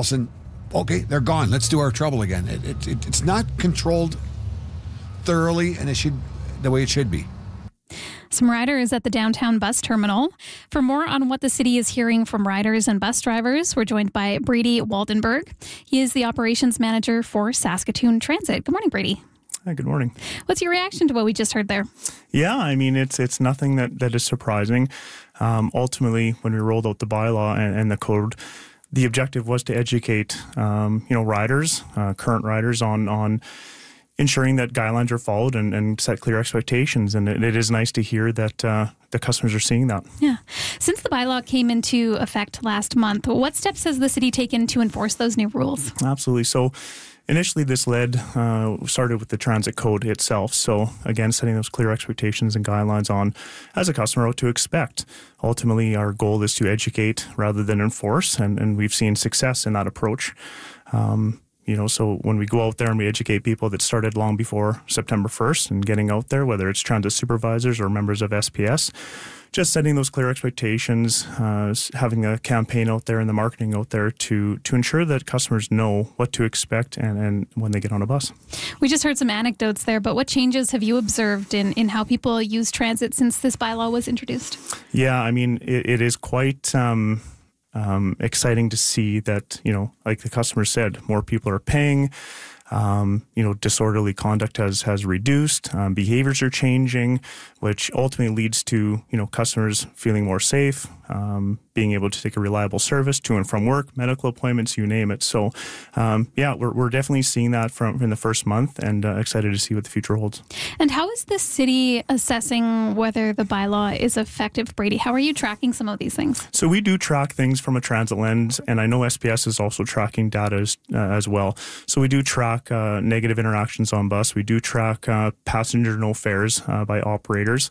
of a sudden, okay, they're gone. Let's do our trouble again. It's not controlled thoroughly, and the way it should be. Some riders at the downtown bus terminal. For more on what the city is hearing from riders and bus drivers, we're joined by Brady Waldenberg. He is the operations manager for Saskatoon Transit. Good morning, Brady. Hi, good morning. What's your reaction to what we just heard there? Yeah, I mean, it's nothing that is surprising. Ultimately, when we rolled out the bylaw and the code, the objective was to educate, riders, current riders on ensuring that guidelines are followed and set clear expectations. And it is nice to hear that the customers are seeing that. Yeah. Since the bylaw came into effect last month, what steps has the city taken to enforce those new rules? Absolutely. So initially, this started with the transit code itself. So again, setting those clear expectations and guidelines on, as a customer, what to expect. Ultimately, our goal is to educate rather than enforce, and we've seen success in that approach. So when we go out there and we educate people, that started long before September 1st, and getting out there, whether it's transit supervisors or members of SPS, just setting those clear expectations, having a campaign out there and the marketing out there to ensure that customers know what to expect and when they get on a bus. We just heard some anecdotes there, but what changes have you observed in how people use transit since this bylaw was introduced? Yeah, I mean, it is quite exciting to see that, like the customer said, more people are paying. Disorderly conduct has reduced, behaviors are changing, which ultimately leads to, customers feeling more safe, being able to take a reliable service to and from work, medical appointments, you name it. So, we're definitely seeing that from the first month, and excited to see what the future holds. And how is the city assessing whether the bylaw is effective, Brady? How are you tracking some of these things? So we do track things from a transit lens, and I know SPS is also tracking data as well. So we do track negative interactions on bus. We do track passenger no fares by operators.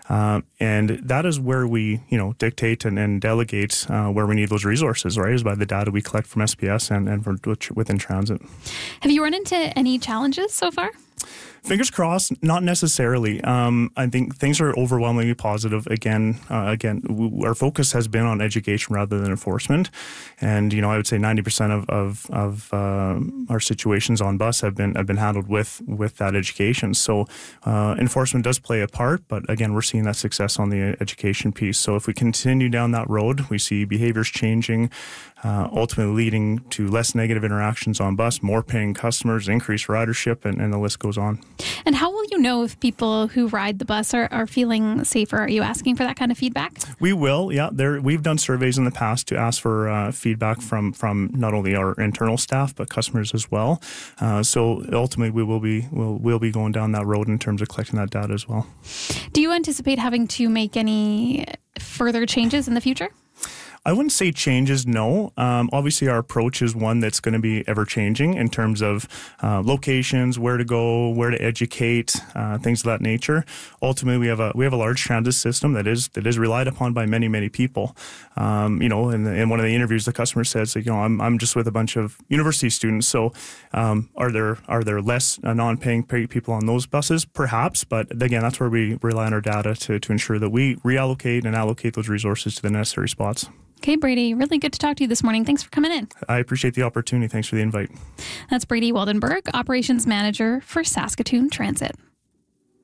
And that is where we, dictate and delegate where we need those resources, right, is by the data we collect from SPS and within transit. Have you run into any challenges so far? Fingers crossed, not necessarily. I think things are overwhelmingly positive. Again, our focus has been on education rather than enforcement. And, I would say 90% of our situations on bus have been handled with that education. So enforcement does play a part, but again, we're seeing that success on the education piece. So if we continue down that road, we see behaviors changing, ultimately leading to less negative interactions on bus, more paying customers, increased ridership, and the list goes on. And how will you know if people who ride the bus are feeling safer? Are you asking for that kind of feedback? We will, yeah. We've done surveys in the past to ask for feedback from not only our internal staff, but customers as well. So ultimately, we'll be going down that road in terms of collecting that data as well. Do you anticipate having to make any further changes in the future? I wouldn't say changes, no. Obviously, our approach is one that's going to be ever-changing in terms of locations, where to go, where to educate, things of that nature. Ultimately, we have a large transit system that is relied upon by many, many people. In one of the interviews, the customer says, I'm just with a bunch of university students, so are there less non-paying people on those buses? Perhaps, but again, that's where we rely on our data to ensure that we reallocate and allocate those resources to the necessary spots. Okay, Brady, really good to talk to you this morning. Thanks for coming in. I appreciate the opportunity. Thanks for the invite. That's Brady Waldenberg, Operations Manager for Saskatoon Transit.